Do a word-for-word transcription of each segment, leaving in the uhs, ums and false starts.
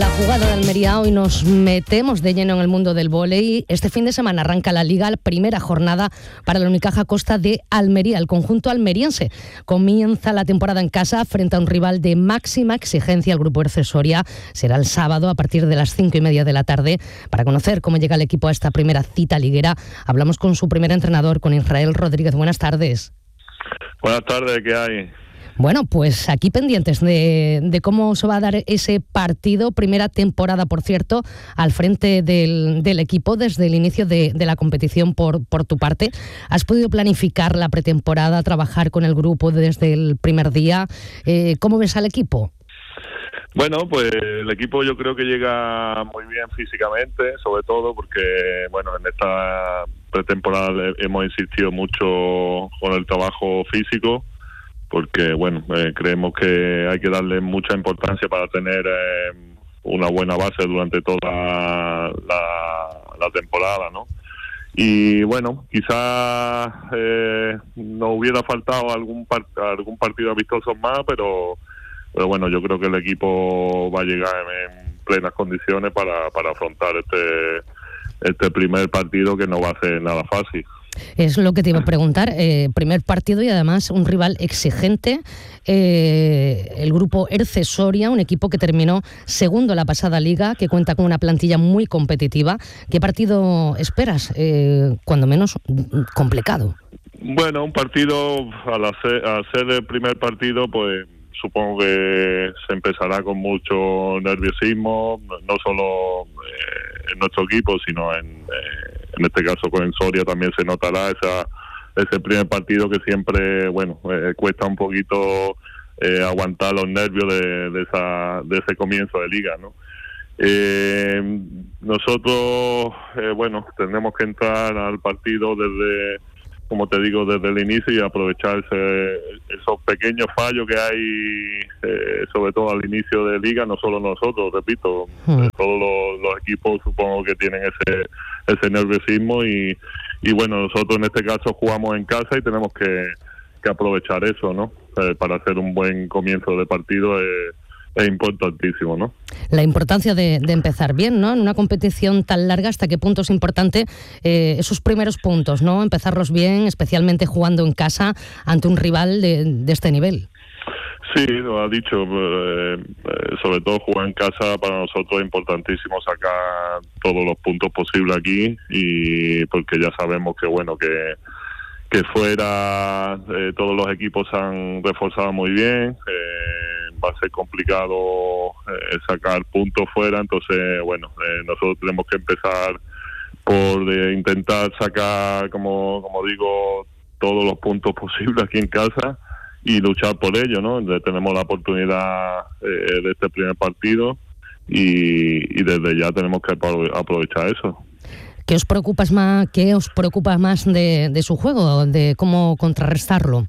La jugada de Almería, hoy nos metemos de lleno en el mundo del vóley. Este fin de semana arranca la Liga, la primera jornada para la Unicaja Costa de Almería. El conjunto almeriense comienza la temporada en casa frente a un rival de máxima exigencia, el Grupo Erce Soria. Será el sábado a partir de las cinco y media de la tarde. Para conocer cómo llega el equipo a esta primera cita liguera, hablamos con su primer entrenador, con Israel Rodríguez. Buenas tardes. Buenas tardes, ¿qué hay? Bueno, pues aquí pendientes de, de cómo se va a dar ese partido, primera temporada, por cierto, al frente del, del equipo desde el inicio de, de la competición por, por tu parte. ¿Has podido planificar la pretemporada, trabajar con el grupo desde el primer día? Eh, ¿Cómo ves al equipo? Bueno, pues el equipo yo creo que llega muy bien físicamente, sobre todo porque, bueno, en esta pretemporada hemos insistido mucho con el trabajo físico, porque bueno, eh, creemos que hay que darle mucha importancia para tener eh, una buena base durante toda la, la temporada, ¿no? Y bueno, quizás eh, nos hubiera faltado algún par- algún partido amistoso más, pero pero bueno, yo creo que el equipo va a llegar en, en plenas condiciones para, para afrontar este este primer partido, que no va a ser nada fácil. Es lo que te iba a preguntar, eh, primer partido y además un rival exigente, eh, el grupo Erce Soria, un equipo que terminó segundo la pasada liga, que cuenta con una plantilla muy competitiva. ¿Qué partido esperas? Eh, cuando menos complicado. Bueno, un partido, al hacer, al ser el primer partido, pues supongo que se empezará con mucho nerviosismo, no solo eh, en nuestro equipo, sino en, eh, en este caso con el Soria también se notará esa, ese primer partido que siempre, bueno, eh, cuesta un poquito eh, aguantar los nervios de, de, esa, de ese comienzo de liga, ¿no? Eh, nosotros, eh, bueno, tenemos que entrar al partido desde, como te digo, desde el inicio y aprovechar ese, esos pequeños fallos que hay, eh, sobre todo al inicio de liga, no solo nosotros, repito, hmm. todos los, los equipos supongo que tienen ese ese nerviosismo y, y bueno, nosotros en este caso jugamos en casa y tenemos que, que aprovechar eso, ¿no? Eh, para hacer un buen comienzo de partido es, es importantísimo, ¿no? La importancia de, de empezar bien, ¿no? En una competición tan larga, ¿hasta qué punto es importante eh, esos primeros puntos, ¿no? Empezarlos bien, especialmente jugando en casa ante un rival de, de este nivel. Sí, lo ha dicho, eh, eh, sobre todo jugar en casa para nosotros es importantísimo sacar todos los puntos posibles aquí, y porque ya sabemos que bueno que que fuera eh, todos los equipos se han reforzado muy bien, eh, va a ser complicado eh, sacar puntos fuera, entonces bueno, eh, nosotros tenemos que empezar por eh, intentar sacar, como como digo, todos los puntos posibles aquí en casa y luchar por ello, ¿no? Tenemos la oportunidad eh, de este primer partido y, y desde ya tenemos que aprovechar eso. ¿Qué os preocupa más, qué os preocupa más de, de su juego, de cómo contrarrestarlo?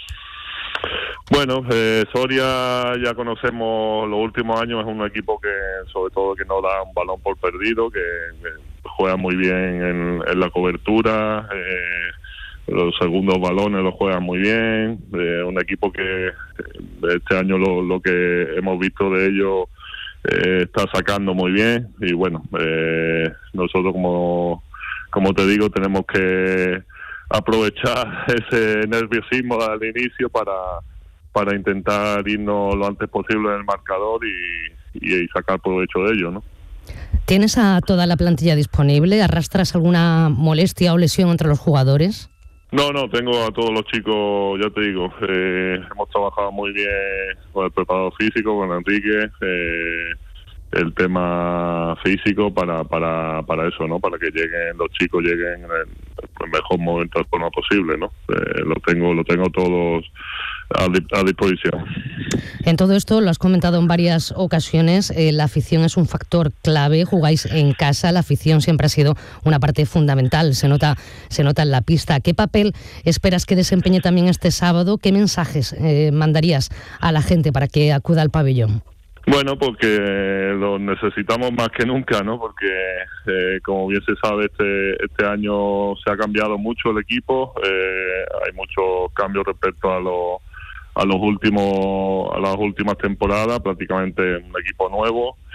Bueno, eh, Soria ya conocemos los últimos años, es un equipo que sobre todo que no da un balón por perdido, que, que juega muy bien en, en la cobertura, eh, los segundos balones los juegan muy bien, eh, un equipo que este año lo, lo que hemos visto de ellos eh, está sacando muy bien y bueno, eh, nosotros como como te digo tenemos que aprovechar ese nerviosismo al inicio para para intentar irnos lo antes posible en el marcador y, y, y sacar provecho de ello, ¿no? ¿Tienes a toda la plantilla disponible? ¿Arrastras alguna molestia o lesión entre los jugadores? No, no, tengo a todos los chicos, ya te digo, eh, hemos trabajado muy bien con el preparador físico, con Enrique, eh, el tema físico para para para eso, ¿no? Para que lleguen los chicos lleguen en el, el mejor momento de forma posible, ¿no? Eh, lo tengo lo tengo todos a, a disposición. En todo esto, lo has comentado en varias ocasiones, eh, la afición es un factor clave, jugáis en casa, la afición siempre ha sido una parte fundamental, se nota se nota en la pista. ¿Qué papel esperas que desempeñe también este sábado? ¿Qué mensajes eh, mandarías a la gente para que acuda al pabellón? Bueno, porque lo necesitamos más que nunca, ¿no? Porque, eh, como bien se sabe, este este año se ha cambiado mucho el equipo, eh, hay muchos cambios respecto a los a los últimos a las últimas temporadas, prácticamente un equipo nuevo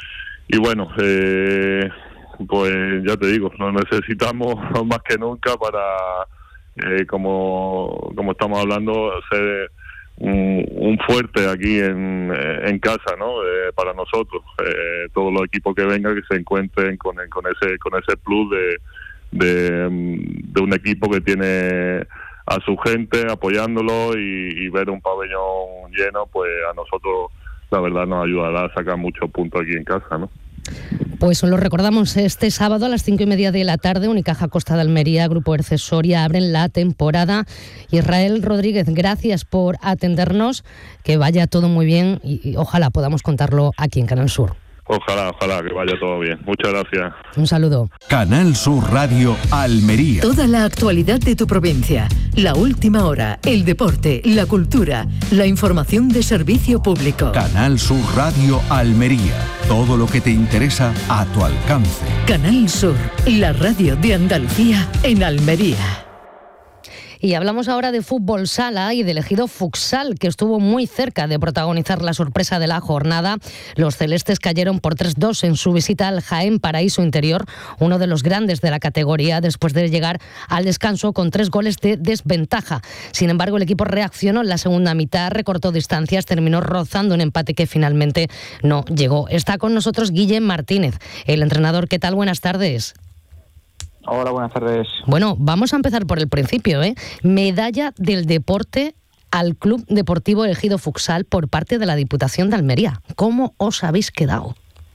y bueno, eh, pues ya te digo, lo necesitamos más que nunca para, eh, como, como estamos hablando, ser un, un fuerte aquí en, en casa, ¿no? Eh, para nosotros, eh, todos los equipos que vengan que se encuentren con, con ese con ese plus de, de, de un equipo que tiene a su gente apoyándolo y, y ver un pabellón lleno, pues a nosotros la verdad nos ayudará a sacar muchos puntos aquí en casa, ¿no? Pues lo recordamos, este sábado a las cinco y media de la tarde, Unicaja Costa de Almería, Grupo Erce Soria abren la temporada. Israel Rodríguez, gracias por atendernos, que vaya todo muy bien y, y ojalá podamos contarlo aquí en Canal Sur. Ojalá, ojalá que vaya todo bien. Muchas gracias. Un saludo. Canal Sur Radio Almería. Toda la actualidad de tu provincia, la última hora, el deporte, la cultura, la información de servicio público. Canal Sur Radio Almería. Todo lo que te interesa a tu alcance. Canal Sur, la radio de Andalucía en Almería. Y hablamos ahora de fútbol sala y del Ejido Futsal, que estuvo muy cerca de protagonizar la sorpresa de la jornada. Los celestes cayeron por tres dos en su visita al Jaén Paraíso Interior, uno de los grandes de la categoría, después de llegar al descanso con tres goles de desventaja. Sin embargo, el equipo reaccionó en la segunda mitad, recortó distancias, terminó rozando un empate que finalmente no llegó. Está con nosotros Guillem Martínez, el entrenador. ¿Qué tal? Buenas tardes. Hola, buenas tardes. Bueno, vamos a empezar por el principio, ¿eh? Medalla del deporte al Club Deportivo Ejido Futsal por parte de la Diputación de Almería. ¿Cómo os habéis quedado?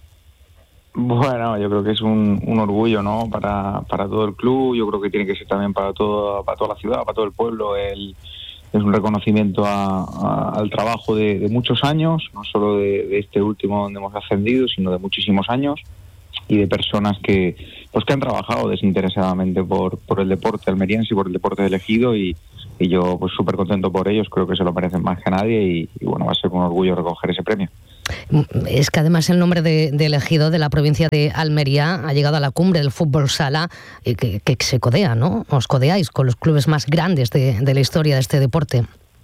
Bueno, yo creo que es un, un orgullo, ¿no? Para, para todo el club. Yo creo que tiene que ser también para todo, para toda la ciudad, para todo el pueblo. El, es un reconocimiento a, a, al trabajo de, de muchos años, no solo de, de este último donde hemos ascendido, sino de muchísimos años, y de personas que pues que han trabajado desinteresadamente por por el deporte almeriense y por el deporte del Ejido, y, y yo pues súper contento por ellos. Creo que se lo merecen más que nadie y, y bueno, va a ser un orgullo recoger ese premio. Es que además el nombre de, del Ejido de la provincia de Almería ha llegado a la cumbre del fútbol sala, eh, que, que se codea, ¿no? Os codeáis con los clubes más grandes de, de la historia de este deporte.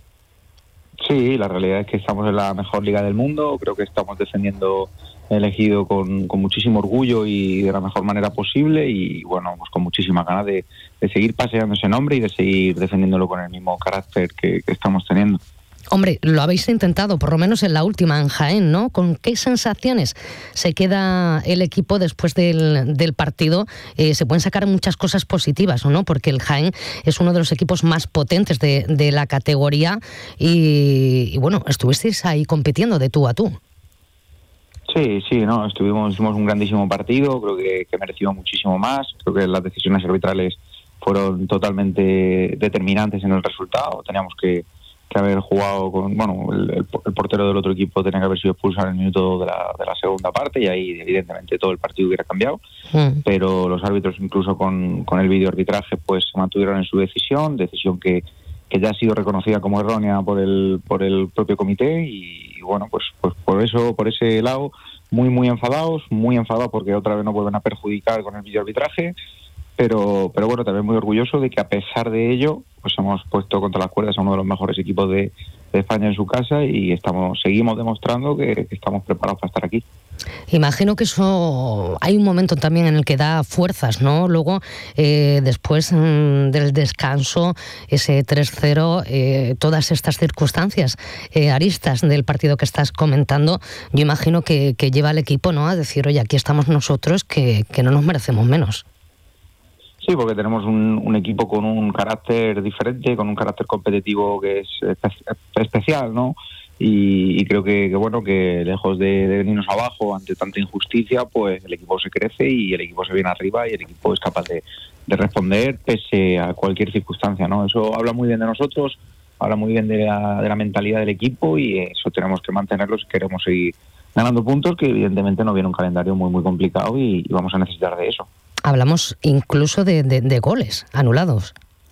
Sí, la realidad es que estamos en la mejor liga del mundo. Creo que estamos defendiendo el Ejido con, con muchísimo orgullo y de la mejor manera posible, y bueno, pues con muchísima ganas de, de seguir paseando ese nombre y de seguir defendiéndolo con el mismo carácter que, que estamos teniendo. Hombre, lo habéis intentado, por lo menos en la última, en Jaén, ¿no? ¿Con qué sensaciones se queda el equipo después del, del partido? Eh, se pueden sacar muchas cosas positivas, ¿no? Porque el Jaén es uno de los equipos más potentes de, de la categoría y, y bueno, estuvisteis ahí compitiendo de tú a tú. Sí, sí, no, estuvimos, hicimos un grandísimo partido, creo que, que mereció muchísimo más. Creo que las decisiones arbitrales fueron totalmente determinantes en el resultado. Teníamos que, que haber jugado con, bueno, el, el portero del otro equipo tenía que haber sido expulsado en el minuto de la, de la segunda parte, y ahí evidentemente todo el partido hubiera cambiado. Mm. Pero los árbitros, incluso con, con el videoarbitraje, pues se mantuvieron en su decisión, decisión que, que ya ha sido reconocida como errónea por el por el propio comité, y, y bueno, pues pues por eso, por ese lado, muy muy enfadados, muy enfadados porque otra vez nos vuelven a perjudicar con el videoarbitraje, pero pero bueno, también muy orgulloso de que a pesar de ello, pues hemos puesto contra las cuerdas a uno de los mejores equipos de, de España en su casa, y estamos seguimos demostrando que, que estamos preparados para estar aquí. Imagino que eso hay un momento también en el que da fuerzas, ¿no? Luego, eh, después mmm, del descanso, ese tres cero, eh, todas estas circunstancias, eh, aristas del partido que estás comentando, yo imagino que, que lleva al equipo, ¿no?, a decir, oye, aquí estamos nosotros, que, que no nos merecemos menos. Sí, porque tenemos un, un equipo con un carácter diferente, con un carácter competitivo que es espe- especial, ¿no? Y, y creo que, que bueno, que lejos de, de venirnos abajo ante tanta injusticia, pues el equipo se crece y el equipo se viene arriba y el equipo es capaz de, de responder pese a cualquier circunstancia, ¿no? Eso habla muy bien de nosotros, habla muy bien de la, de la mentalidad del equipo, y eso tenemos que mantenerlo si queremos seguir ganando puntos, que evidentemente nos viene un calendario muy muy complicado y, y vamos a necesitar de eso. Hablamos incluso de, de, de goles anulados.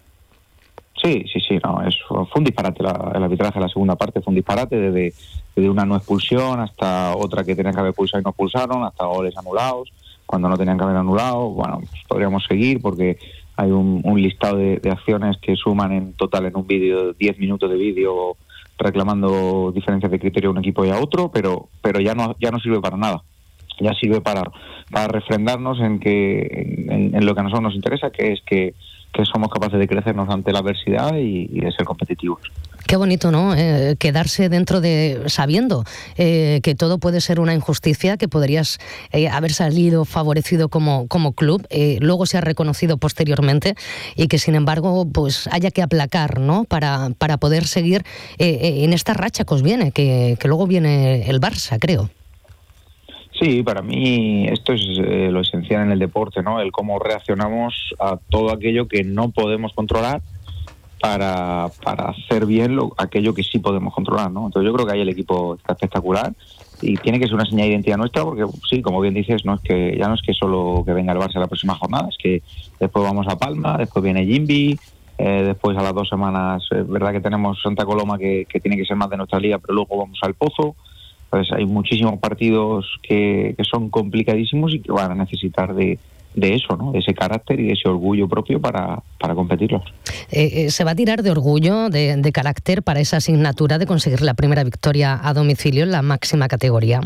Sí, sí, sí, no, es, fue un disparate la, el arbitraje de la segunda parte, fue un disparate desde, desde una no expulsión hasta otra que tenían que haber expulsado y no expulsaron, hasta goles anulados cuando no tenían que haber anulado. Bueno, pues podríamos seguir porque hay un, un listado de, de acciones que suman en total en un vídeo, diez minutos de vídeo reclamando diferencias de criterio a un equipo y a otro, pero pero ya no ya no sirve para nada. ya sirve para, para refrendarnos en que en, en lo que a nosotros nos interesa, que es que, que somos capaces de crecernos ante la adversidad y, y de ser competitivos. Qué bonito, ¿no? Eh, quedarse dentro de, sabiendo eh, que todo puede ser una injusticia, que podrías eh, haber salido favorecido como, como club, eh, luego se ha reconocido posteriormente y que sin embargo pues haya que aplacar, ¿no? Para, para poder seguir eh, en esta racha que os viene, que, que luego viene el Barça, creo. Sí, para mí esto es eh, lo esencial en el deporte, ¿no? El cómo reaccionamos a todo aquello que no podemos controlar para, para hacer bien lo, aquello que sí podemos controlar, ¿no? Entonces yo creo que ahí el equipo está espectacular y tiene que ser una señal de identidad nuestra porque, sí, como bien dices, no es que ya no es que solo que venga el Barça la próxima jornada, es que después vamos a Palma, después viene Jimby, eh, después a las dos semanas, es eh, verdad que tenemos Santa Coloma que, que tiene que ser más de nuestra liga, pero luego vamos al Pozo. Pues hay muchísimos partidos que, que son complicadísimos y que van a necesitar de, de eso, ¿no? De ese carácter y de ese orgullo propio para, para competirlos. Eh, eh, ¿Se va a tirar de orgullo, de, de carácter para esa asignatura de conseguir la primera victoria a domicilio en la máxima categoría?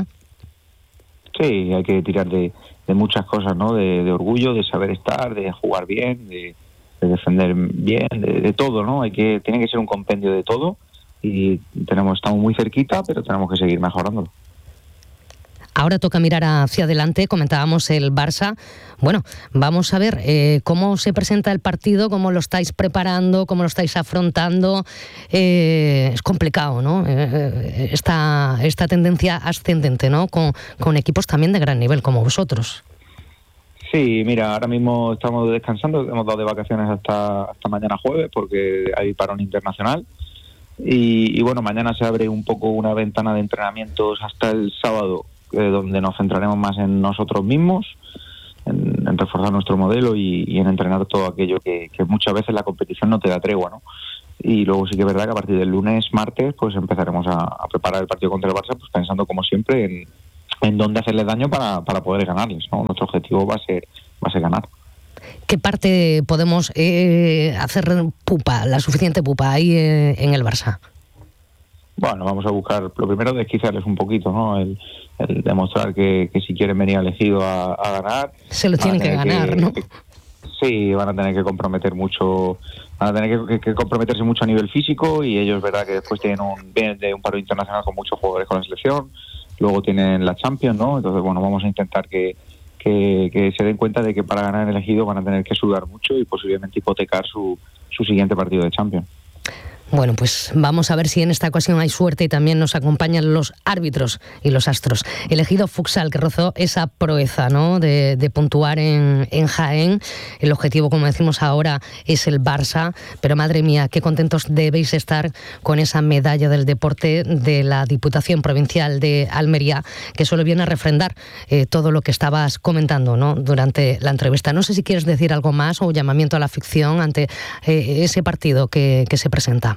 Sí, hay que tirar de, de muchas cosas, ¿no? De, de orgullo, de saber estar, de jugar bien, de, de defender bien, de, de todo, ¿no? Hay que tiene que ser un compendio de todo. Y tenemos estamos muy cerquita, pero tenemos que seguir mejorándolo. Ahora toca mirar hacia adelante. Comentábamos el Barça. Bueno, vamos a ver eh, cómo se presenta el partido, cómo lo estáis preparando, cómo lo estáis afrontando. Eh, es complicado, ¿no? Eh, esta, esta tendencia ascendente, ¿no? Con, con equipos también de gran nivel, como vosotros. Sí, mira, ahora mismo estamos descansando. Hemos dado de vacaciones hasta, hasta mañana jueves porque hay parón internacional. Y, y bueno, mañana se abre un poco una ventana de entrenamientos hasta el sábado, eh, donde nos centraremos más en nosotros mismos, en, en reforzar nuestro modelo y, y en entrenar todo aquello que, que muchas veces la competición no te da tregua, ¿no? Y luego sí que es verdad que a partir del lunes, martes, pues empezaremos a, a preparar el partido contra el Barça, pues pensando como siempre en, en dónde hacerles daño para, para poder ganarles, ¿no? Nuestro objetivo va a ser, va a ser ganar. ¿Qué parte podemos eh, hacer pupa, la suficiente pupa ahí eh, en el Barça? Bueno, vamos a buscar, lo primero, desquiciarles un poquito, ¿no? El, el demostrar que, que si quieren venir elegido a, a ganar... Se lo tienen que ganar, que, ¿no? Que, sí, van a tener que comprometer mucho, van a tener que, que comprometerse mucho a nivel físico y ellos, verdad, que después tienen un, vienen de un paro internacional con muchos jugadores con la selección, luego tienen la Champions, ¿no? Entonces, bueno, vamos a intentar que Que, que se den cuenta de que para ganar el elegido van a tener que sudar mucho y posiblemente hipotecar su, su siguiente partido de Champions. Bueno, pues vamos a ver si en esta ocasión hay suerte y también nos acompañan los árbitros y los astros. El Ejido Futsal, que rozó esa proeza, ¿no? de, de puntuar en, en Jaén. El objetivo, como decimos ahora, es el Barça. Pero madre mía, qué contentos debéis estar con esa medalla del deporte de la Diputación Provincial de Almería, que solo viene a refrendar eh, todo lo que estabas comentando, ¿no? Durante la entrevista. No sé si quieres decir algo más o llamamiento a la afición ante eh, ese partido que, que se presenta.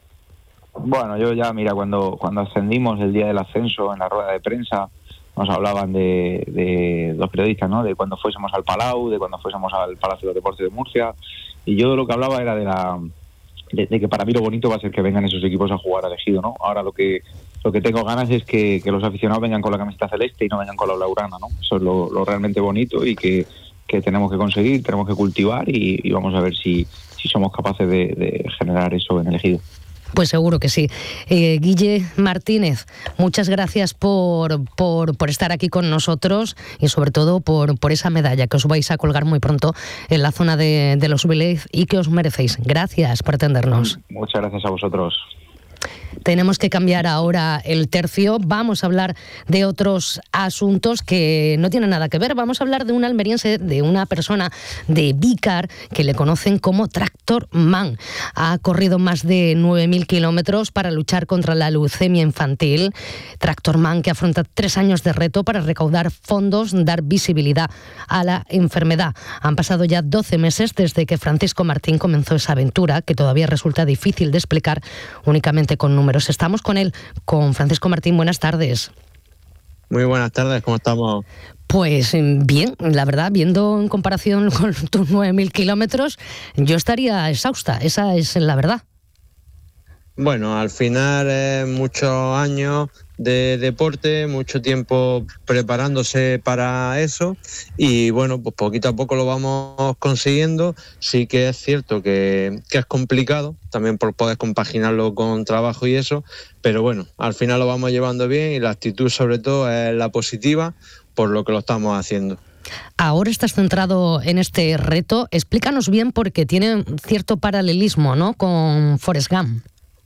Bueno, yo ya, mira, cuando cuando ascendimos el día del ascenso en la rueda de prensa, nos hablaban de, de los periodistas, ¿no? De cuando fuésemos al Palau, de cuando fuésemos al Palacio de Deportes de Murcia, y yo lo que hablaba era de la de, de que para mí lo bonito va a ser que vengan esos equipos a jugar al Ejido, ¿no? Ahora lo que lo que tengo ganas es que, que los aficionados vengan con la camiseta celeste y no vengan con la blaugrana, ¿no? Eso es lo, lo realmente bonito y que, que tenemos que conseguir, tenemos que cultivar y, y vamos a ver si, si somos capaces de, de generar eso en el Ejido. Pues seguro que sí. Eh, Guille Martínez, muchas gracias por, por, por estar aquí con nosotros y sobre todo por, por esa medalla que os vais a colgar muy pronto en la zona de, de los Vélez y que os merecéis. Gracias por atendernos. Muchas gracias a vosotros. Tenemos que cambiar ahora el tercio. Vamos a hablar de otros asuntos que no tienen nada que ver. Vamos a hablar de un almeriense, de una persona de Vícar que le conocen como Tractor Man. Ha corrido más de nueve mil kilómetros para luchar contra la leucemia infantil. Tractor Man que afronta tres años de reto para recaudar fondos, dar visibilidad a la enfermedad. Han pasado ya doce meses desde que Francisco Martín comenzó esa aventura que todavía resulta difícil de explicar únicamente con números. Estamos con él, con Francisco Martín. Buenas tardes. Muy buenas tardes, ¿cómo estamos? Pues bien, la verdad, viendo en comparación con tus nueve mil kilómetros, yo estaría exhausta, esa es la verdad. Bueno, al final, eh, muchos años, de deporte, mucho tiempo preparándose para eso y bueno, pues poquito a poco lo vamos consiguiendo. Sí que es cierto que, que es complicado también por poder compaginarlo con trabajo y eso, pero bueno, al final lo vamos llevando bien y la actitud sobre todo es la positiva por lo que lo estamos haciendo. Ahora estás centrado en este reto. Explícanos bien porque tiene cierto paralelismo, ¿no?, con Forrest Gump.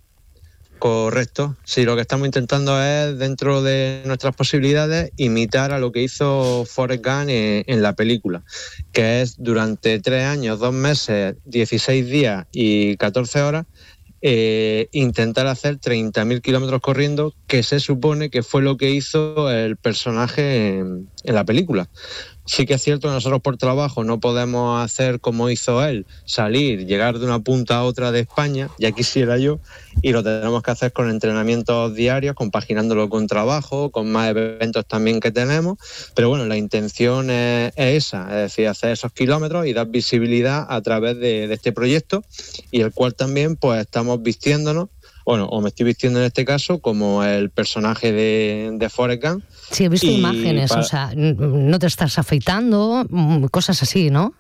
Correcto, sí, lo que estamos intentando es, dentro de nuestras posibilidades, imitar a lo que hizo Forrest Gump en, en la película, que es durante tres años, dos meses, dieciséis días y catorce horas, eh, intentar hacer treinta mil kilómetros corriendo, que se supone que fue lo que hizo el personaje en, en la película. Sí que es cierto que nosotros por trabajo no podemos hacer como hizo él, salir, llegar de una punta a otra de España, ya quisiera yo, y lo tenemos que hacer con entrenamientos diarios, compaginándolo con trabajo, con más eventos también que tenemos, pero bueno, la intención es, es esa, es decir, hacer esos kilómetros y dar visibilidad a través de, de este proyecto, y el cual también pues estamos vistiéndonos, bueno, o me estoy vistiendo en este caso como el personaje de, de Forrest Gump. Sí, he visto y imágenes, para... o sea, no te estás afeitando, cosas así, ¿no?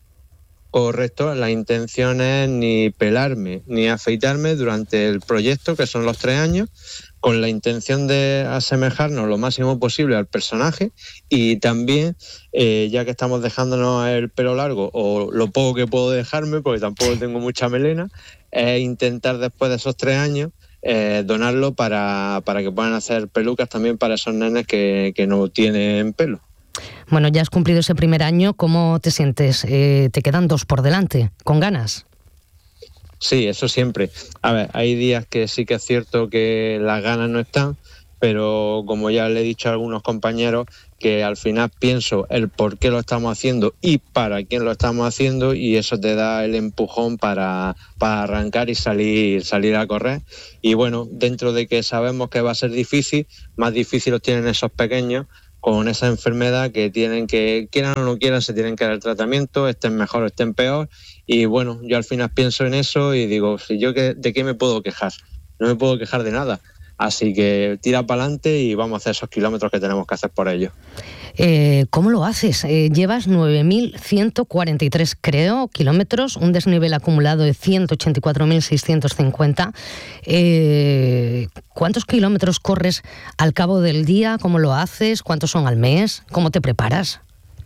Correcto, la intención es ni pelarme ni afeitarme durante el proyecto, que son los tres años, con la intención de asemejarnos lo máximo posible al personaje y también, eh, ya que estamos dejándonos el pelo largo, o lo poco que puedo dejarme, porque tampoco tengo mucha melena, es intentar después de esos tres años eh, donarlo para, para que puedan hacer pelucas también para esos nenes que, que no tienen pelo. Bueno, ya has cumplido ese primer año, ¿cómo te sientes? Eh, ¿Te quedan dos por delante? ¿Con ganas? Sí, eso siempre. A ver, hay días que sí que es cierto que las ganas no están, pero como ya le he dicho a algunos compañeros, que al final pienso el por qué lo estamos haciendo y para quién lo estamos haciendo, y eso te da el empujón para, para arrancar y salir, salir a correr. Y bueno, dentro de que sabemos que va a ser difícil, más difícil los tienen esos pequeños, con esa enfermedad que tienen que, quieran o no quieran, se tienen que dar el tratamiento, estén mejor o estén peor. Y bueno, yo al final pienso en eso y digo, si yo que, ¿de qué me puedo quejar? No me puedo quejar de nada. Así que tira para adelante y vamos a hacer esos kilómetros que tenemos que hacer por ello. Eh, ¿Cómo lo haces? Eh, llevas nueve mil ciento cuarenta y tres, creo, kilómetros, un desnivel acumulado de ciento ochenta y cuatro mil seiscientos cincuenta. Eh, ¿Cuántos kilómetros corres al cabo del día? ¿Cómo lo haces? ¿Cuántos son al mes? ¿Cómo te preparas?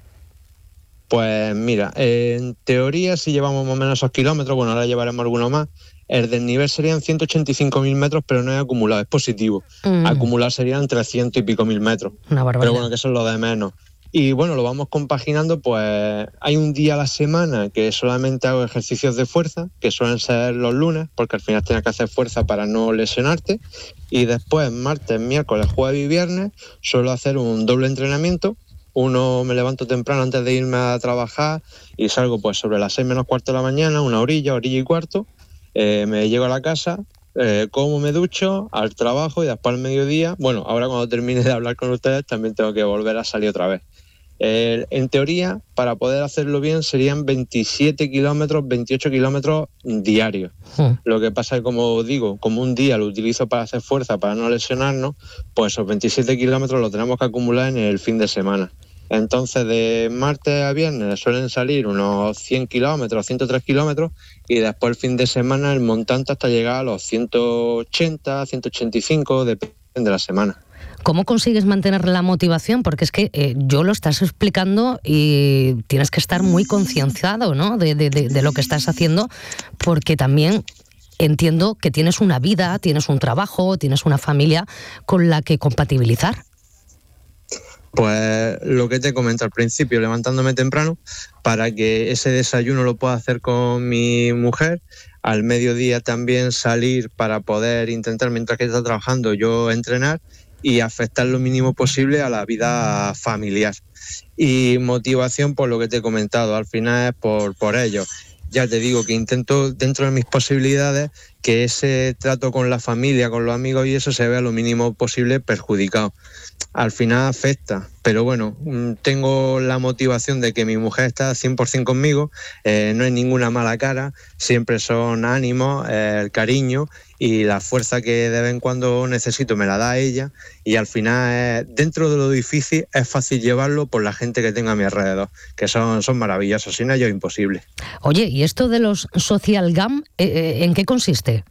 Pues mira, eh, en teoría si llevamos más o menos esos kilómetros, bueno, ahora llevaremos algunos más. El desnivel serían ciento ochenta y cinco mil metros, pero no es acumulado, es positivo. Mm. Acumular serían trescientos y pico mil metros. Una barbaridad. Pero bueno, que eso es lo de menos. Y bueno, lo vamos compaginando, pues hay un día a la semana que solamente hago ejercicios de fuerza, que suelen ser los lunes, porque al final tienes que hacer fuerza para no lesionarte. Y después, martes, miércoles, jueves y viernes, suelo hacer un doble entrenamiento. Uno, me levanto temprano antes de irme a trabajar y salgo pues sobre las seis menos cuarto de la mañana, una orilla, orilla y cuarto. Eh, me llego a la casa, eh, como, me ducho, al trabajo y después al mediodía, bueno, ahora cuando termine de hablar con ustedes también tengo que volver a salir otra vez. Eh, en teoría, para poder hacerlo bien serían veintisiete kilómetros, veintiocho kilómetros diarios. Sí. Lo que pasa es que, como digo, como un día lo utilizo para hacer fuerza, para no lesionarnos, pues esos veintisiete kilómetros los tenemos que acumular en el fin de semana. Entonces, de martes a viernes suelen salir unos cien kilómetros, ciento tres kilómetros, y después el fin de semana el montante hasta llegar a los ciento ochenta, ciento ochenta y cinco, depende de la semana. ¿Cómo consigues mantener la motivación? Porque es que eh, yo lo estás explicando y tienes que estar muy concienciado, ¿no?, de, de, de, de lo que estás haciendo, porque también entiendo que tienes una vida, tienes un trabajo, tienes una familia con la que compatibilizar. Pues lo que te comento al principio, levantándome temprano para que ese desayuno lo pueda hacer con mi mujer, al mediodía también salir para poder intentar, mientras que está trabajando, yo entrenar y afectar lo mínimo posible a la vida familiar. Y motivación, por lo que te he comentado, al final es por, por ello. Ya te digo que intento, dentro de mis posibilidades, que ese trato con la familia, con los amigos y eso se vea lo mínimo posible perjudicado. Al final afecta, pero bueno, tengo la motivación de que mi mujer está cien por ciento conmigo, eh, no hay ninguna mala cara, siempre son ánimos, eh, el cariño y la fuerza que de vez en cuando necesito me la da ella, y al final, eh, dentro de lo difícil, es fácil llevarlo por la gente que tengo a mi alrededor, que son, son maravillosos, sin ellos es imposible. Oye, ¿y esto de los Social Gam, eh, eh, en qué consiste?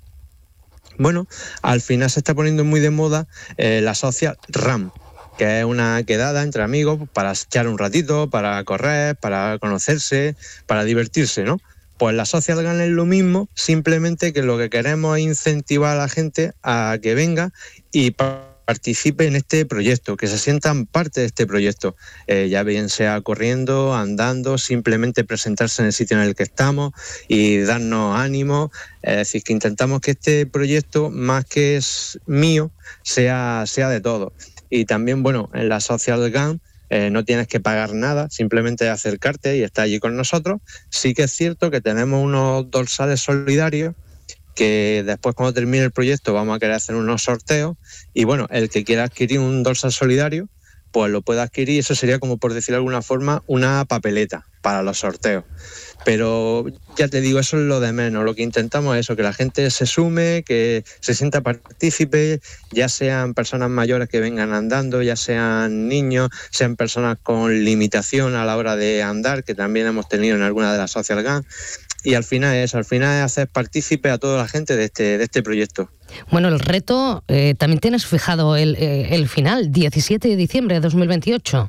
Bueno, al final se está poniendo muy de moda eh, la Social Run, que es una quedada entre amigos para echar un ratito, para correr, para conocerse, para divertirse, ¿no? Pues la Social Gun es lo mismo, simplemente que lo que queremos es incentivar a la gente a que venga y participe en este proyecto, que se sientan parte de este proyecto, eh, ya bien sea corriendo, andando, simplemente presentarse en el sitio en el que estamos y darnos ánimo. Es decir, que intentamos que este proyecto, más que es mío, sea, sea de todos. Y también, bueno, en la Social Gun Eh, no tienes que pagar nada, simplemente acercarte y estar allí con nosotros. Sí que es cierto que tenemos unos dorsales solidarios que después, cuando termine el proyecto, vamos a querer hacer unos sorteos, y bueno, el que quiera adquirir un dorsal solidario pues lo puede adquirir. Eso sería, como por decirlo de alguna forma, una papeleta para los sorteos. Pero ya te digo, eso es lo de menos. Lo que intentamos es eso, que la gente se sume, que se sienta partícipe, ya sean personas mayores que vengan andando, ya sean niños, sean personas con limitación a la hora de andar, que también hemos tenido en alguna de las Social Gun. Y al final es eso, al final es hacer partícipe a toda la gente de este, de este proyecto. Bueno, el reto, eh, también tienes fijado el, eh, el final, diecisiete de diciembre de dos mil veintiocho.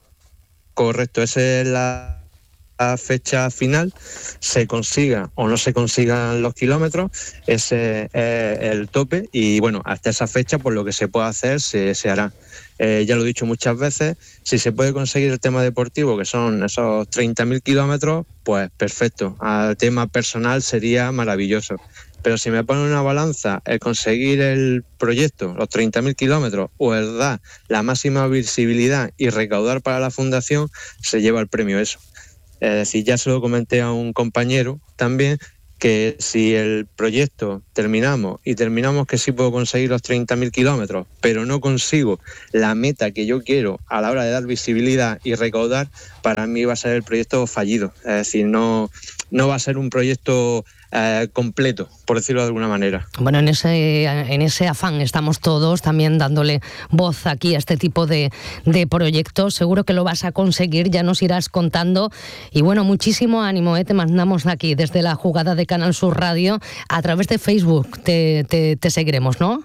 Correcto, esa es la, la fecha final. Se consiga o no se consigan los kilómetros, ese es el tope, y bueno, hasta esa fecha, pues lo que se pueda hacer se, se hará. Eh, ya lo he dicho muchas veces, si se puede conseguir el tema deportivo, que son esos treinta mil kilómetros, pues perfecto. Al tema personal sería maravilloso. Pero si me ponen una balanza el conseguir el proyecto, los treinta mil kilómetros, o el dar la máxima visibilidad y recaudar para la fundación, se lleva el premio eso. Es decir, ya se lo comenté a un compañero también, que si el proyecto terminamos y terminamos que sí puedo conseguir los treinta mil kilómetros, pero no consigo la meta que yo quiero a la hora de dar visibilidad y recaudar, para mí va a ser el proyecto fallido. Es decir, no, no va a ser un proyecto eh, completo, por decirlo de alguna manera. Bueno, en ese, en ese afán estamos todos también dándole voz aquí a este tipo de, de proyectos. Seguro que lo vas a conseguir, ya nos irás contando. Y bueno, muchísimo ánimo, ¿eh? Te mandamos aquí desde la jugada de Canal Sur Radio. A través de Facebook te, te, te seguiremos, ¿no?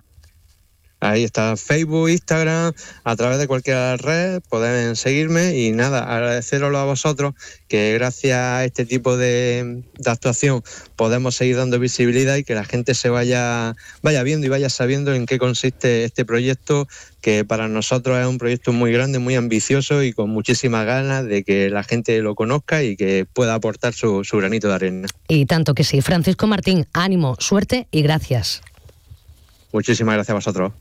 Ahí está, Facebook, Instagram, a través de cualquier red pueden seguirme, y nada, agradeceroslo a vosotros, que gracias a este tipo de, de actuación podemos seguir dando visibilidad y que la gente se vaya, vaya viendo y vaya sabiendo en qué consiste este proyecto, que para nosotros es un proyecto muy grande, muy ambicioso y con muchísimas ganas de que la gente lo conozca y que pueda aportar su, su granito de arena. Y tanto que sí. Francisco Martín, ánimo, suerte y gracias. Muchísimas gracias a vosotros.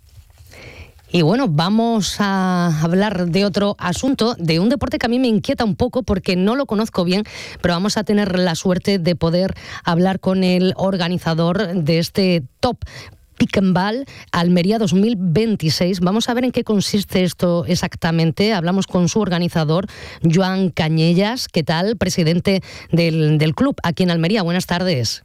Y bueno, vamos a hablar de otro asunto, de un deporte que a mí me inquieta un poco porque no lo conozco bien, pero vamos a tener la suerte de poder hablar con el organizador de este Top Pick and Ball Almería dos mil veintiséis. Vamos a ver en qué consiste esto exactamente. Hablamos con su organizador, Joan Cañellas. ¿Qué tal? Presidente del, del club aquí en Almería. Buenas tardes.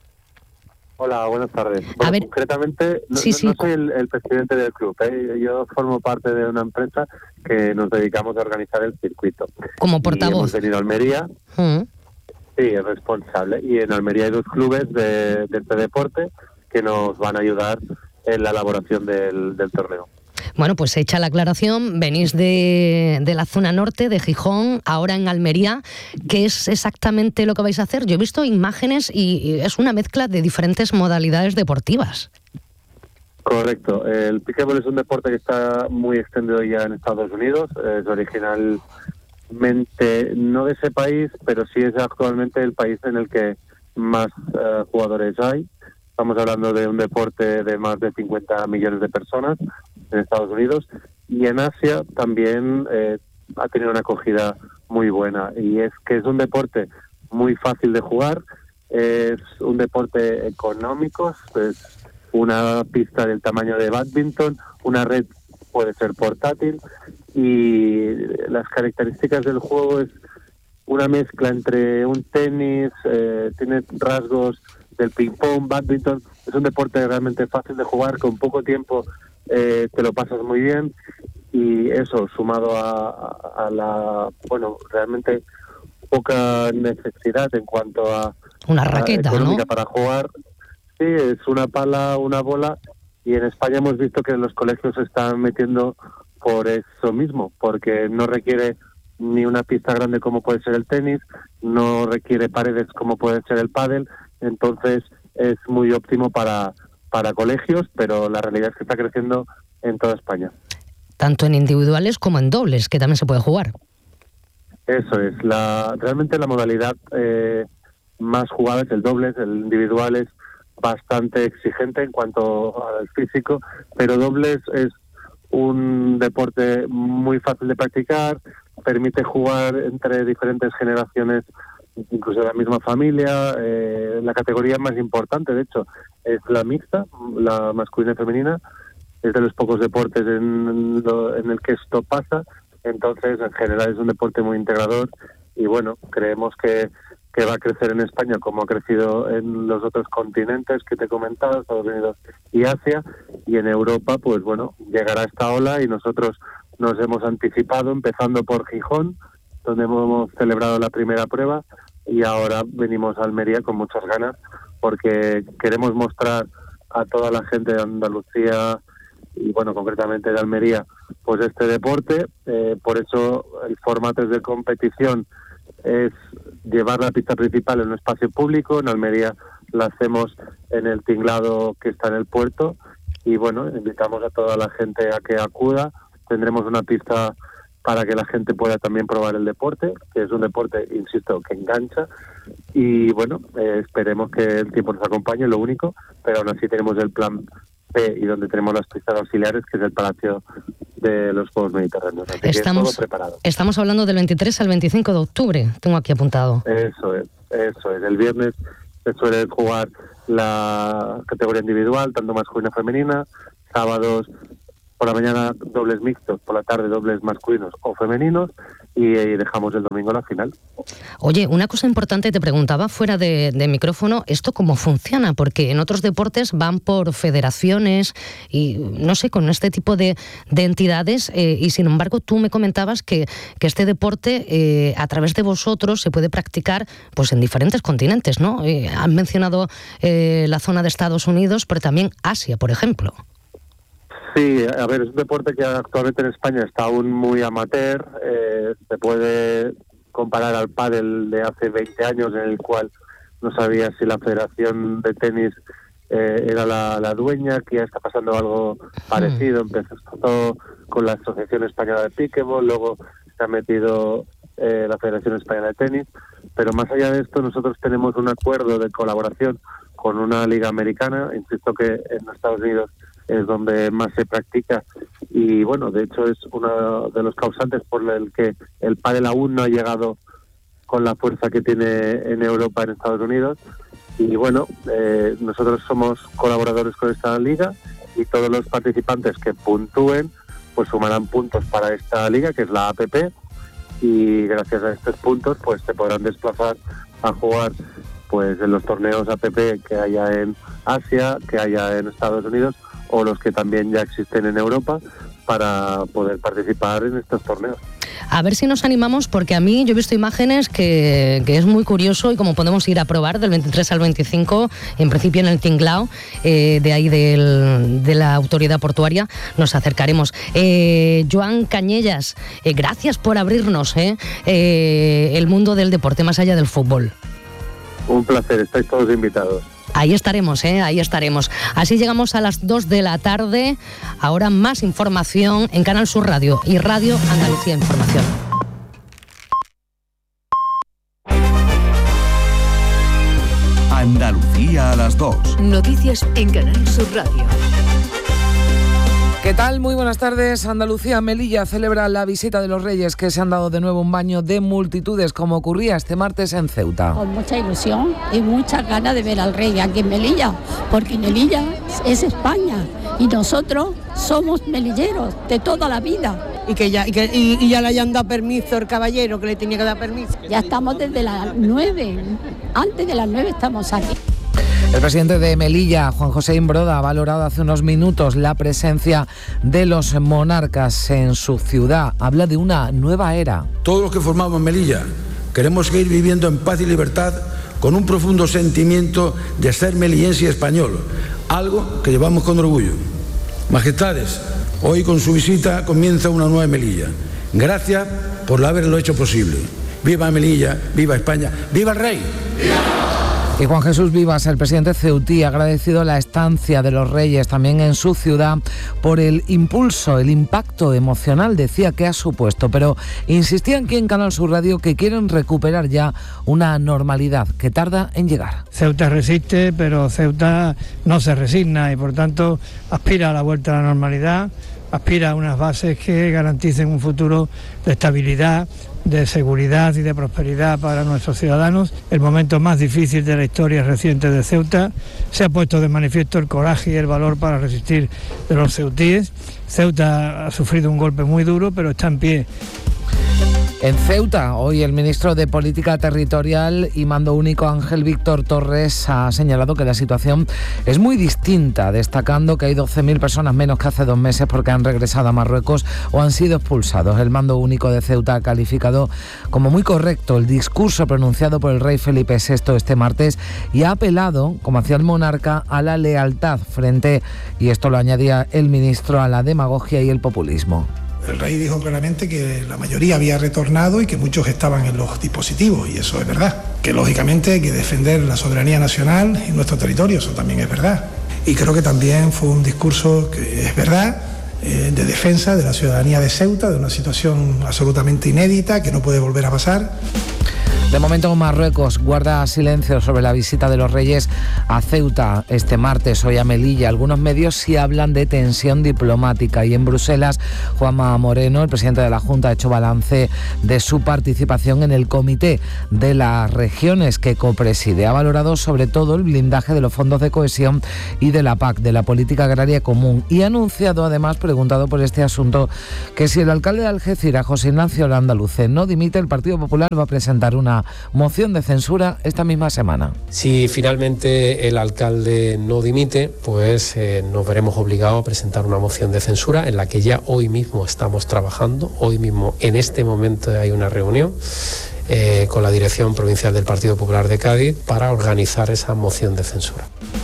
Hola, buenas tardes. Bueno, a ver, concretamente, no, sí, sí. no soy el, el presidente del club, ¿eh? Yo formo parte de una empresa que nos dedicamos a organizar el circuito. Como portavoz. Y hemos venido a Almería, ¿Mm? sí, es responsable. Y en Almería hay dos clubes de, de este deporte que nos van a ayudar en la elaboración del, del torneo. Bueno, pues hecha la aclaración, venís de, de la zona norte, de Gijón, ahora en Almería. ¿Qué es exactamente lo que vais a hacer? Yo he visto imágenes y, y es una mezcla de diferentes modalidades deportivas. Correcto. El pickleball es un deporte que está muy extendido ya en Estados Unidos. Es originalmente no de ese país, pero sí es actualmente el país en el que más uh, jugadores hay. Estamos hablando de un deporte de más de cincuenta millones de personas en Estados Unidos, y en Asia también eh, ha tenido una acogida muy buena, y es que es un deporte muy fácil de jugar, es un deporte económico, es una pista del tamaño de bádminton, una red puede ser portátil y las características del juego es una mezcla entre un tenis, eh, tiene rasgos del ping-pong, badminton. Es un deporte realmente fácil de jugar, con poco tiempo eh, te lo pasas muy bien, y eso, sumado a, a, a la, bueno, realmente poca necesidad en cuanto a una raqueta, a económica, ¿no? Para jugar. Sí, es una pala, una bola, y en España hemos visto que los colegios se están metiendo por eso mismo, porque no requiere ni una pista grande como puede ser el tenis, no requiere paredes como puede ser el pádel, entonces es muy óptimo para, para colegios, pero la realidad es que está creciendo en toda España. Tanto en individuales como en dobles, que también se puede jugar. Eso es, la realmente la modalidad eh, más jugada es el dobles, el individual es bastante exigente en cuanto al físico, pero dobles es un deporte muy fácil de practicar, permite jugar entre diferentes generaciones, incluso de la misma familia. Eh, la categoría más importante, de hecho, es la mixta, la masculina y femenina. Es de los pocos deportes en, lo, en el que esto pasa. Entonces, en general, es un deporte muy integrador y, bueno, creemos que, que va a crecer en España como ha crecido en los otros continentes que te he comentado, Estados Unidos y Asia, y en Europa, pues bueno, llegará esta ola y nosotros nos hemos anticipado, empezando por Gijón, donde hemos celebrado la primera prueba, y ahora venimos a Almería con muchas ganas, porque queremos mostrar a toda la gente de Andalucía y, bueno, concretamente de Almería, pues este deporte. Eh, por eso el formato es de competición, es llevar la pista principal en un espacio público. En Almería la hacemos en el tinglado que está en el puerto, y, bueno, invitamos a toda la gente a que acuda. Tendremos una pista para que la gente pueda también probar el deporte, que es un deporte, insisto, que engancha, y, bueno, eh, esperemos que el tiempo nos acompañe, lo único, pero aún así tenemos el plan B, y donde tenemos las pistas auxiliares, que es el Palacio de los Juegos Mediterráneos. Así estamos, que es todo preparado. Estamos hablando del veintitrés al veinticinco de octubre, tengo aquí apuntado. Eso es, eso es. El viernes se suele jugar la categoría individual, tanto masculina como femenina. Sábados por la mañana dobles mixtos, por la tarde dobles masculinos o femeninos, y, y dejamos el domingo la final. Oye, una cosa importante, te preguntaba fuera de, de micrófono, ¿esto cómo funciona? Porque en otros deportes van por federaciones y, no sé, con este tipo de, de entidades, eh, y sin embargo tú me comentabas que, que este deporte, eh, a través de vosotros, se puede practicar pues en diferentes continentes, ¿no? Eh, han mencionado eh, la zona de Estados Unidos, pero también Asia, por ejemplo. Sí, a ver, es un deporte que actualmente en España está aún muy amateur. Eh, se puede comparar al pádel de hace veinte años, en el cual no sabía si la Federación de Tenis eh, era la, la dueña, que ya está pasando algo parecido. Empezó todo con la Asociación Española de Pickleball, luego se ha metido eh, la Federación Española de Tenis, pero más allá de esto nosotros tenemos un acuerdo de colaboración con una liga americana. Insisto que en Estados Unidos es donde más se practica, y, bueno, de hecho es uno de los causantes por el que el pádel aún no ha llegado con la fuerza que tiene en Europa, en Estados Unidos. Y, bueno, eh, nosotros somos colaboradores con esta liga, y todos los participantes que puntúen pues sumarán puntos para esta liga, que es la A P P, y gracias a estos puntos pues se podrán desplazar a jugar pues en los torneos A P P que haya en Asia, que haya en Estados Unidos, o los que también ya existen en Europa, para poder participar en estos torneos. A ver si nos animamos, porque a mí yo he visto imágenes que, que es muy curioso, y como podemos ir a probar del veintitrés al veinticinco, en principio en el tinglao, eh, de ahí del, de la autoridad portuaria, nos acercaremos. Eh, Joan Cañellas, eh, gracias por abrirnos eh, eh, el mundo del deporte más allá del fútbol. Un placer, estáis todos invitados. Ahí estaremos, ¿eh? Ahí estaremos. Así llegamos a las dos de la tarde. Ahora más información en Canal Sur Radio y Radio Andalucía Información. Andalucía a las dos. Noticias en Canal Sur Radio. ¿Qué tal? Muy buenas tardes. Andalucía, Melilla celebra la visita de los Reyes, que se han dado de nuevo un baño de multitudes, como ocurría este martes en Ceuta. Con mucha ilusión y muchas ganas de ver al Rey aquí en Melilla, porque Melilla es España y nosotros somos melilleros de toda la vida. Y que ya y, que, y, y ya le hayan dado permiso el caballero, que le tenía que dar permiso. Ya estamos desde las nueve, antes de las nueve estamos aquí. El presidente de Melilla, Juan José Imbroda, ha valorado hace unos minutos la presencia de los monarcas en su ciudad. Habla de una nueva era. Todos los que formamos Melilla queremos seguir viviendo en paz y libertad con un profundo sentimiento de ser melillense y español, algo que llevamos con orgullo. Majestades, hoy con su visita comienza una nueva Melilla. Gracias por haberlo hecho posible. ¡Viva Melilla! ¡Viva España! ¡Viva el Rey! ¡Viva! Y Juan Jesús Vivas, el presidente ceutí, ha agradecido la estancia de los Reyes también en su ciudad por el impulso, el impacto emocional, decía, que ha supuesto, pero insistía aquí en Canal Sur Radio que quieren recuperar ya una normalidad que tarda en llegar. Ceuta resiste, pero Ceuta no se resigna y por tanto aspira a la vuelta a la normalidad, aspira a unas bases que garanticen un futuro de estabilidad, de seguridad y de prosperidad para nuestros ciudadanos. El momento más difícil de la historia reciente de Ceuta. Se ha puesto de manifiesto el coraje y el valor para resistir de los ceutíes. Ceuta ha sufrido un golpe muy duro, pero está en pie. En Ceuta, hoy el ministro de Política Territorial y Mando Único, Ángel Víctor Torres, ha señalado que la situación es muy distinta, destacando que hay doce mil personas menos que hace dos meses porque han regresado a Marruecos o han sido expulsados. El Mando Único de Ceuta ha calificado como muy correcto el discurso pronunciado por el rey Felipe sexto este martes y ha apelado, como hacía el monarca, a la lealtad frente, y esto lo añadía el ministro, a la demagogia y el populismo. El rey dijo claramente que la mayoría había retornado y que muchos estaban en los dispositivos, y eso es verdad. Que lógicamente hay que defender la soberanía nacional y nuestro territorio, eso también es verdad. Y creo que también fue un discurso que es verdad, eh, de defensa de la ciudadanía de Ceuta, de una situación absolutamente inédita que no puede volver a pasar. De momento, Marruecos guarda silencio sobre la visita de los Reyes a Ceuta este martes, hoy a Melilla. Algunos medios sí hablan de tensión diplomática y en Bruselas, Juanma Moreno, el presidente de la Junta, ha hecho balance de su participación en el Comité de las Regiones que copreside. Ha valorado sobre todo el blindaje de los fondos de cohesión y de la P A C, de la Política Agraria Común, y ha anunciado, además, preguntado por este asunto, que si el alcalde de Algeciras, José Ignacio Landaluce, no dimite, el Partido Popular va a presentar una moción de censura esta misma semana. Si finalmente el alcalde no dimite, pues eh, nos veremos obligados a presentar una moción de censura en la que ya hoy mismo estamos trabajando. Hoy mismo, en este momento, hay una reunión eh, con la Dirección Provincial del Partido Popular de Cádiz para organizar esa moción de censura.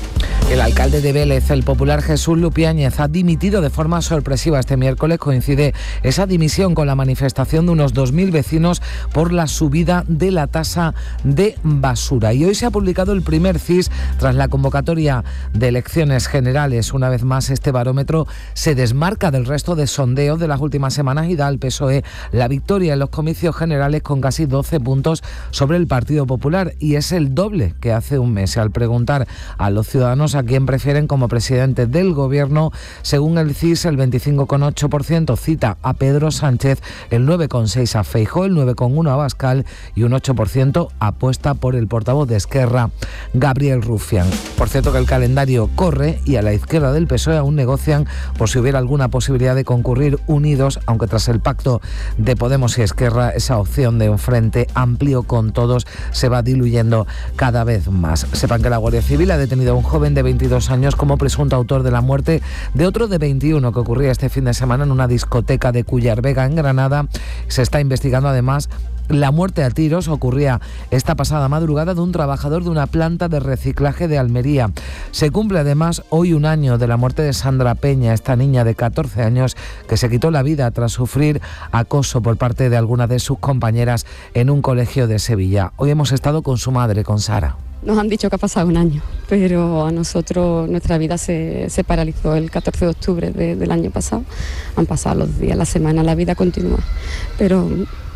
El alcalde de Vélez, el popular Jesús Lupiáñez, ha dimitido de forma sorpresiva este miércoles. Coincide esa dimisión con la manifestación de unos dos mil vecinos por la subida de la tasa de basura. Y hoy se ha publicado el primer C I S tras la convocatoria de elecciones generales. Una vez más, este barómetro se desmarca del resto de sondeos de las últimas semanas y da al P S O E la victoria en los comicios generales con casi doce puntos sobre el Partido Popular. Y es el doble que hace un mes. Al preguntar a los ciudadanos a quién prefieren como presidente del gobierno, según el C I S, el veinticinco coma ocho por ciento cita a Pedro Sánchez, el nueve coma seis por ciento a Feijóo, el nueve coma uno por ciento a Abascal y un ocho por ciento apuesta por el portavoz de Esquerra, Gabriel Rufián. Por cierto, que el calendario corre y a la izquierda del P S O E aún negocian por si hubiera alguna posibilidad de concurrir unidos, aunque tras el pacto de Podemos y Esquerra esa opción de un frente amplio con todos se va diluyendo cada vez más. Sepan que la Guardia Civil ha detenido a un joven de veintidós años como presunto autor de la muerte de otro de veintiuno que ocurría este fin de semana en una discoteca de Cuyar Vega, en Granada. Se está investigando además la muerte a tiros. Ocurría esta pasada madrugada de un trabajador de una planta de reciclaje de Almería. Se cumple además hoy un año de la muerte de Sandra Peña, esta niña de catorce años que se quitó la vida tras sufrir acoso por parte de alguna de sus compañeras en un colegio de Sevilla. Hoy hemos estado con su madre, con Sara. Nos han dicho que ha pasado un año, pero a nosotros nuestra vida se, se paralizó el catorce de octubre de, del año pasado. Han pasado los días, la semana, la vida continúa. Pero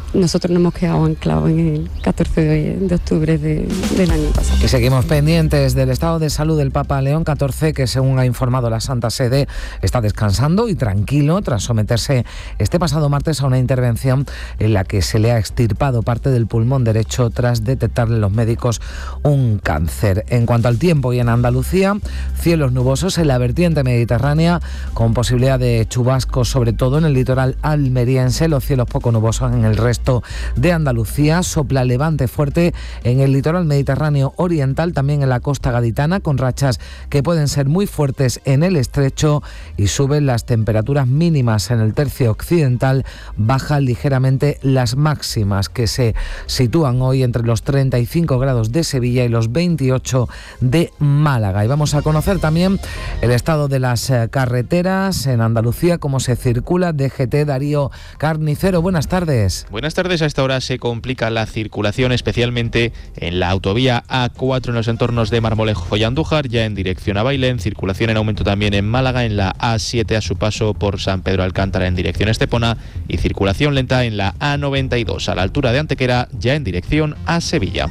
nosotros nos hemos quedado anclados en el catorce de octubre de, del año pasado. Y seguimos pendientes del estado de salud del Papa León catorce, que según ha informado la Santa Sede, está descansando y tranquilo tras someterse este pasado martes a una intervención en la que se le ha extirpado parte del pulmón derecho tras detectarle los médicos un cáncer. En cuanto al tiempo, y en Andalucía, cielos nubosos en la vertiente mediterránea, con posibilidad de chubascos, sobre todo en el litoral almeriense, los cielos poco nubosos en el resto de Andalucía, sopla levante fuerte en el litoral mediterráneo oriental, también en la costa gaditana, con rachas que pueden ser muy fuertes en el estrecho, y suben las temperaturas mínimas en el tercio occidental, bajan ligeramente las máximas, que se sitúan hoy entre los treinta y cinco grados de Sevilla y los veintiocho de Málaga. Y vamos a conocer también el estado de las carreteras en Andalucía, cómo se circula. D G T, Darío Carnicero, buenas tardes. Buenas tardes. A esta hora se complica la circulación, especialmente en la autovía A cuatro en los entornos de Marmolejo y Andújar, ya en dirección a Bailén. Circulación en aumento también en Málaga, en la A siete a su paso por San Pedro Alcántara en dirección a Estepona, y circulación lenta en la A noventa y dos a la altura de Antequera, ya en dirección a Sevilla.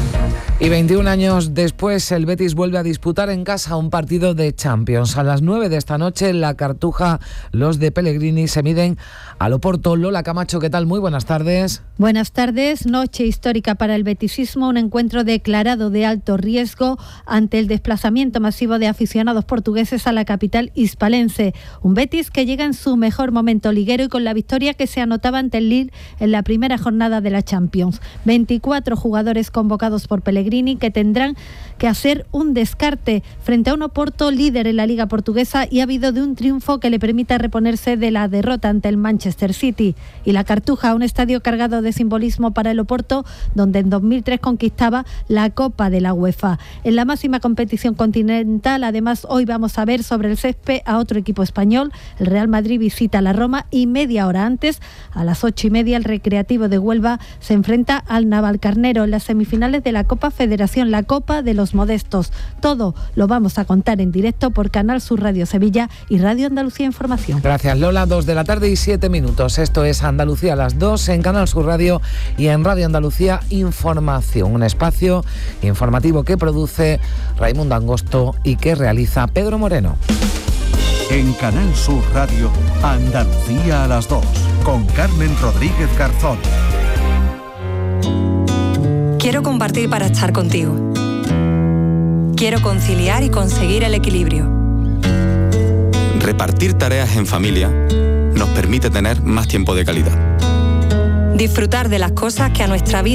Y veintiún años después, el Betis vuelve a disputar en casa un partido de Champions. A las nueve de esta noche, en la Cartuja, los de Pellegrini se miden al Oporto. Lola Camacho, ¿qué tal? Muy buenas tardes. Buenas tardes. Noche histórica para el betisismo, un encuentro declarado de alto riesgo ante el desplazamiento masivo de aficionados portugueses a la capital hispalense. Un Betis que llega en su mejor momento liguero y con la victoria que se anotaba ante el Lille en la primera jornada de la Champions. veinticuatro jugadores convocados por Pellegrini, que tendrán que hacer un descarte frente a un Oporto líder en la Liga Portuguesa y ávido de un triunfo que le permita reponerse de la derrota ante el Manchester City. Y la Cartuja, un estadio cargado de simbolismo para el Oporto, donde en dos mil tres conquistaba la Copa de la UEFA. En la máxima competición continental, además, hoy vamos a ver sobre el césped a otro equipo español. El Real Madrid visita la Roma y media hora antes, a las ocho y media, el Recreativo de Huelva se enfrenta al Navalcarnero en las semifinales de la Copa Federación, la Copa de los Modestos. Todo lo vamos a contar en directo por Canal Sur Radio Sevilla y Radio Andalucía Información. Gracias, Lola. Dos de la tarde y siete minutos. Esto es Andalucía a las dos en Canal Sur Radio y en Radio Andalucía Información. Un espacio informativo que produce Raimundo Angosto y que realiza Pedro Moreno. En Canal Sur Radio, Andalucía a las dos, con Carmen Rodríguez Garzón. Quiero compartir para estar contigo. Quiero conciliar y conseguir el equilibrio. Repartir tareas en familia nos permite tener más tiempo de calidad. Disfrutar de las cosas que a nuestra vida